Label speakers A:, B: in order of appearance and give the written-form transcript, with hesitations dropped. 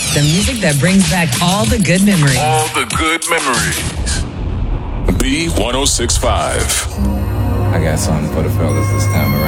A: The music that brings back all the good memories.
B: All the good memories. B1065.
C: I got something for the fellas this time around.